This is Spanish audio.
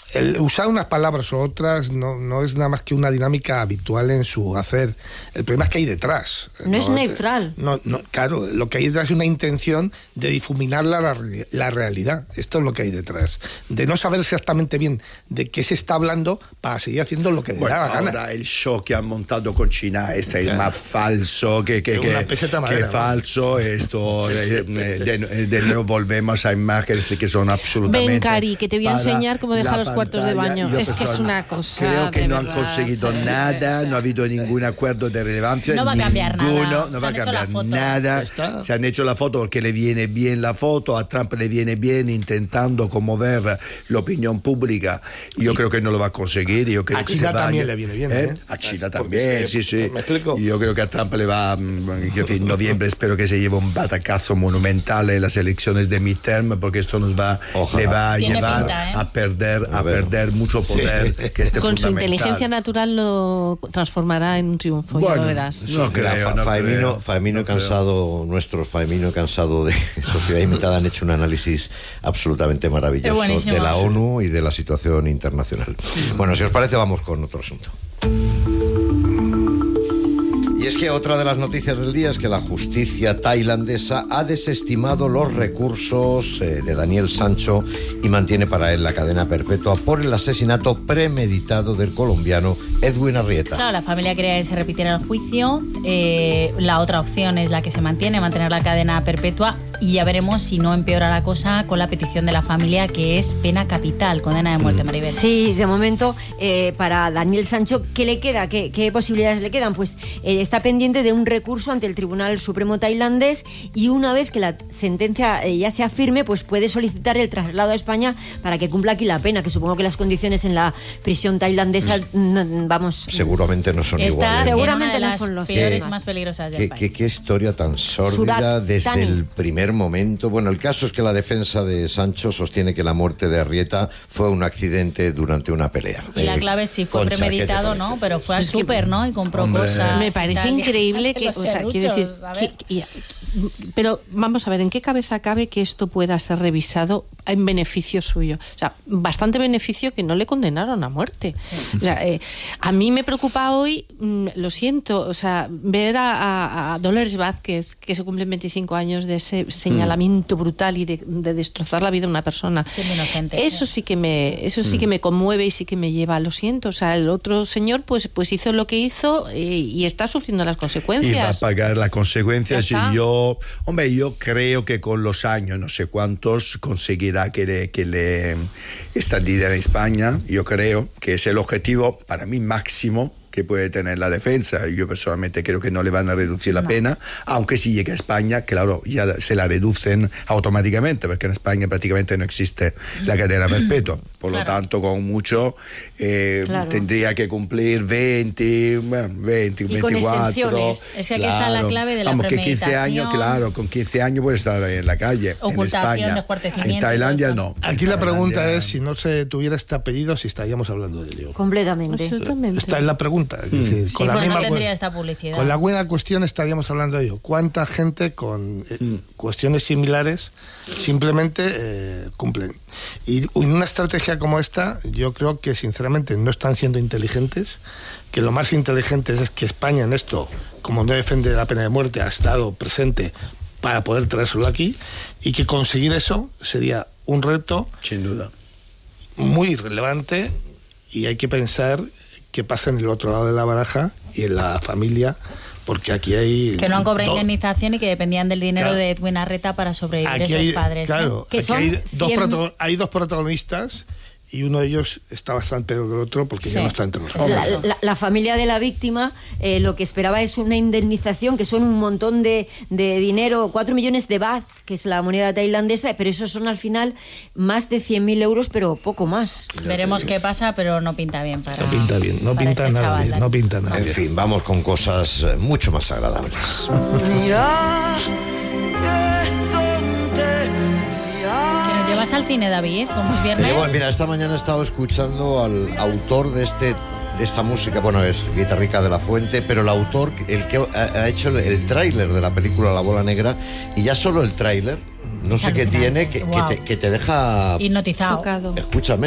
El usar unas palabras o otras no es nada más que una dinámica habitual en su hacer. El problema es que hay detrás. No es neutral. Claro, lo que hay detrás es una intención de difuminar la realidad. Esto es lo que hay detrás. De no saber exactamente bien de qué se está hablando para seguir haciendo lo que le da la gana. Ahora el show que han montado con China es más falso que falso. Esto de nuevo volvemos a imágenes que son absolutamente... Ven, Cari, que te voy a enseñar cómo dejar los cuartos de baño. Es que es una cosa. Creo que no han verdad, conseguido nada, no ha habido ningún acuerdo de relevancia. No va a cambiar nada. No va a cambiar nada. Se han hecho la foto porque le viene bien la foto, a Trump le viene bien, intentando conmover la opinión pública. Yo creo que no lo va a conseguir. Yo creo a China también le viene bien. A China también, sí. ¿Me explico? Yo creo que a Trump le va, en noviembre espero que se lleve un batacazo monumental en las elecciones de midterm, porque esto le va a llevar a perder mucho poder. Que con su inteligencia natural lo transformará en un triunfo, ya lo verás. No creo. Faemino cansado, nuestros Faemino cansado de Sociedad Imitada han hecho un análisis absolutamente maravilloso de la ONU y de la situación internacional. Bueno, si os parece, vamos con otro asunto. Y es que otra de las noticias del día es que la justicia tailandesa ha desestimado los recursos de Daniel Sancho y mantiene para él la cadena perpetua por el asesinato premeditado del colombiano Edwin Arrieta. Claro, la familia quería que se repitiera el juicio. La otra opción es la que se mantener la cadena perpetua, y ya veremos si no empeora la cosa con la petición de la familia, que es pena capital, condena de muerte, Maribel. Sí, de momento, para Daniel Sancho, ¿qué le queda? ¿Qué posibilidades le quedan? Pues está pendiente de un recurso ante el Tribunal Supremo tailandés, y una vez que la sentencia ya sea firme, pues puede solicitar el traslado a España para que cumpla aquí la pena, que supongo que las condiciones en la prisión tailandesa, seguramente no son iguales. Seguramente no son los peores y más peligrosas del país. Qué historia tan sórdida desde el primer momento. Bueno, el caso es que la defensa de Sancho sostiene que la muerte de Arrieta fue un accidente durante una pelea. Y la clave sí fue premeditado, ¿no? Pero fue al súper, ¿no? Y compró cosas. Me parece increíble que, quiero decir, pero vamos a ver, ¿en qué cabeza cabe que esto pueda ser revisado en beneficio suyo? O sea, bastante beneficio que no le condenaron a muerte. Sí. O sea, a mí me preocupa hoy, lo siento, o sea, ver a Dolores Vázquez, que se cumplen 25 años de ese señalamiento brutal y de destrozar la vida de una persona. Inocente, eso sí que me conmueve y sí que me lleva, lo siento. O sea, el otro señor pues hizo lo que hizo y está sufriendo las consecuencias. Y va a pagar las consecuencias. Y yo creo que con los años, no sé cuántos, conseguirá que le extraditen en España. Yo creo que es el objetivo, para mí, máximo que puede tener la defensa. Yo personalmente creo que no le van a reducir la pena, aunque si llega a España, claro, ya se la reducen automáticamente, porque en España prácticamente no existe la cadena perpetua. Por lo tanto, con mucho tendría que cumplir 20, 24. Es que aquí está la clave de la premeditación. Con 15 años puede estar en la calle. Ocultación, en España. En Tailandia no. Aquí la pregunta es, si no se tuviera este apellido, si estaríamos hablando de ello. Completamente. Esta es la pregunta. Es decir, con la misma no tendría esta publicidad. Con la buena cuestión estaríamos hablando de ello. ¿Cuánta gente con cuestiones similares simplemente cumplen? Y en una estrategia como esta, yo creo que sinceramente no están siendo inteligentes, que lo más inteligente es que España en esto, como no defiende la pena de muerte, ha estado presente para poder traérselo aquí, y que conseguir eso sería un reto sin duda muy relevante, y hay que pensar qué pasa en el otro lado de la baraja y en la familia, porque aquí hay... Que no han cobrado indemnización y que dependían del dinero de Edwin Arrieta para sobrevivir esos padres. Claro, hay dos protagonistas, y uno de ellos está bastante peor que el otro porque ya no está entre nosotros. La familia de la víctima lo que esperaba es una indemnización, que son un montón de dinero, 4 millones de baht, que es la moneda tailandesa, pero esos son al final más de 100.000 euros, pero poco más. Veremos qué pasa, pero no pinta bien para... No pinta bien, no pinta nada bien, no pinta nada bien. En fin, vamos con cosas mucho más agradables. Mira, ¿llevas al cine, David? Como es viernes. Mira, esta mañana he estado escuchando al autor de esta música. Bueno, es Guitarrica de la Fuente, pero el autor, el que ha hecho el tráiler de la película La Bola Negra, y ya solo el tráiler, no sé qué tiene, que te deja hipnotizado. Escúchame.